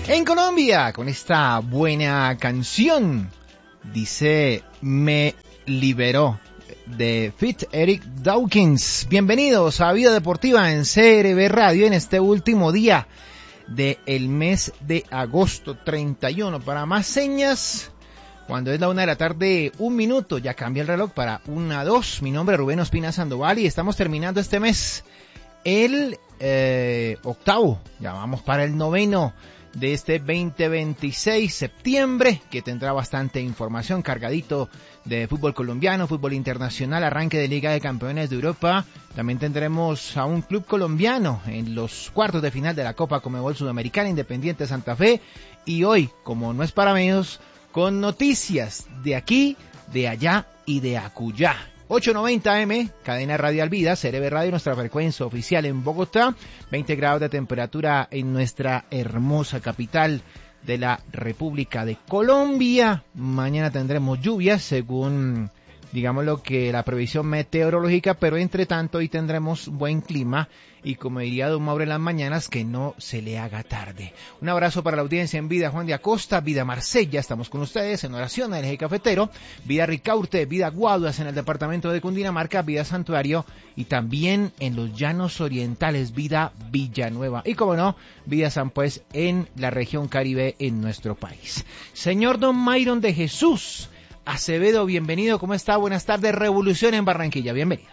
En Colombia, con esta buena canción, dice Me Liberó, de Fit Eric Dawkins. Bienvenidos a Vida Deportiva en CRB Radio en este último día del mes de agosto 31. Para más señas, cuando es la 1:01 p.m, ya cambia el reloj para 1:02. Mi nombre es Rubén Ospina Sandoval y estamos terminando este mes, el octavo, ya vamos para el noveno de este 2026 septiembre, que tendrá bastante información, cargadito de fútbol colombiano, fútbol internacional, arranque de Liga de Campeones de Europa. También tendremos a un club colombiano en los cuartos de final de la Copa Conmebol Sudamericana, Independiente Santa Fe. Y hoy, como no es para menos, con noticias de aquí, de allá y de acullá. 890 AM, cadena radial Vida, CRB Radio, nuestra frecuencia oficial en Bogotá, 20 grados de temperatura en nuestra hermosa capital de la República de Colombia. Mañana tendremos lluvias según, digamos, lo que la previsión meteorológica, pero entre tanto hoy tendremos buen clima y, como diría don Mauro en las mañanas, que no se le haga tarde. Un abrazo para la audiencia en Vida Juan de Acosta, Vida Marsella, estamos con ustedes en oración en el Eje Cafetero, Vida Ricaurte, Vida Guaduas en el departamento de Cundinamarca, Vida Santuario y también en los llanos orientales, Vida Villanueva y, como no, Vida San Pues en la región Caribe en nuestro país. Señor don Mayron de Jesús Acevedo, bienvenido, ¿cómo está? Buenas tardes, Revolución en Barranquilla, bienvenido.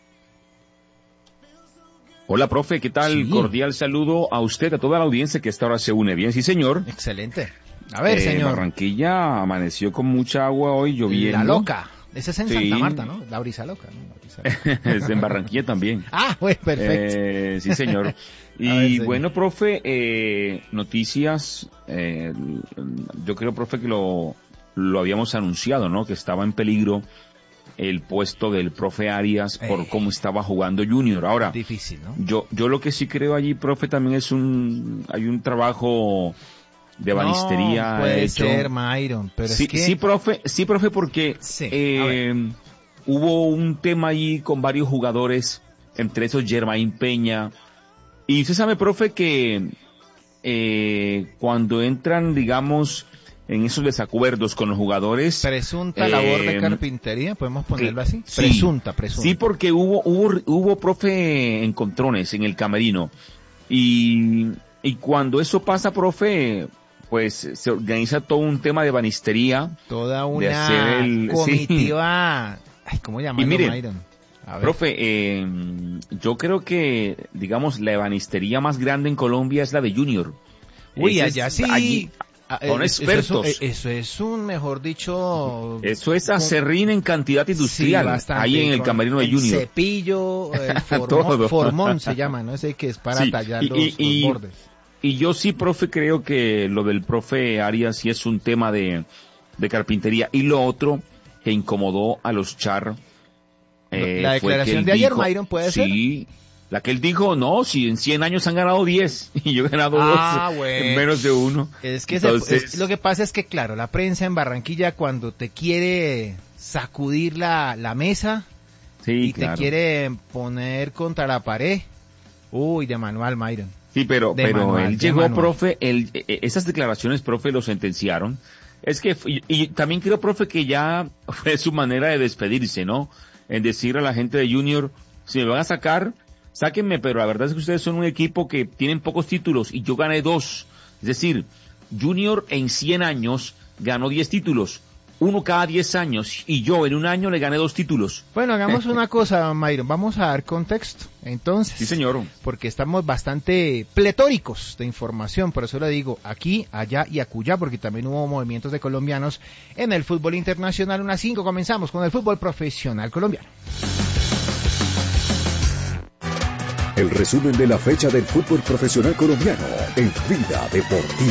Hola, profe, ¿qué tal? Sí. Cordial saludo a usted, a toda la audiencia que esta hora se une. Bien, sí, señor. Excelente. A ver, señor. Barranquilla amaneció con mucha agua hoy, lloviendo. La loca. Esa es en Santa Marta, ¿no? La brisa loca, ¿no? Es en Barranquilla también. Ah, pues perfecto. Sí, señor. Y ver, bueno, profe, noticias, yo creo, profe, que lo habíamos anunciado, ¿no? Que estaba en peligro el puesto del profe Arias por cómo estaba jugando Junior. Ahora, difícil, ¿no? Yo lo que sí creo allí, profe, también hay un trabajo de banistería. No puede ser, Mayron, pero sí, es que... Sí, profe, porque hubo un tema allí con varios jugadores, entre esos Germain Peña, y usted sabe, profe, que cuando entran, digamos, en esos desacuerdos con los jugadores. Presunta labor de carpintería, podemos ponerlo así. Sí, presunta. Sí, porque hubo profe, encontrones en el camerino. Y cuando eso pasa, profe, pues se organiza todo un tema de banistería. Toda una comitiva. Sí. Ay, ¿cómo llamarlo, Mayron? Profe, yo creo que, digamos, la ebanistería más grande en Colombia es la de Junior. Uy, allá sí. Allí, son expertos. Eso es un, mejor dicho... Eso es acerrín en cantidad industrial, sí, bastante, ahí en el camerino de Junior. El cepillo, el formón se llama, ¿no? Ese que es para tallar los bordes. Y yo sí, profe, creo que lo del profe Arias sí es un tema de carpintería. Y lo otro que incomodó a los Char... la declaración de ayer, Mayron, ¿puede ser? Sí. La que él dijo, no, si en 100 años han ganado 10 y yo he ganado 2 bueno. en menos de 1. Es que lo que pasa es que, claro, la prensa en Barranquilla, cuando te quiere sacudir la mesa y te quiere poner contra la pared, de manual, Mayron. Sí, pero él llegó, profe, esas declaraciones, profe, lo sentenciaron. Es que, y también creo, profe, que ya fue su manera de despedirse, ¿no? En decir a la gente de Junior, si me van a sacar, sáquenme, pero la verdad es que ustedes son un equipo que tienen pocos títulos y yo gané 2. Es decir, Junior en 100 años ganó 10 títulos, uno cada 10 años, y yo en un año le gané 2 títulos. Bueno, hagamos una cosa, Mayron, vamos a dar contexto, entonces. Sí, señor. Porque estamos bastante pletóricos de información, por eso le digo, aquí, allá y acullá, porque también hubo movimientos de colombianos en el fútbol internacional. 1:05, comenzamos con el fútbol profesional colombiano. El resumen de la fecha del fútbol profesional colombiano en Vida Deportiva.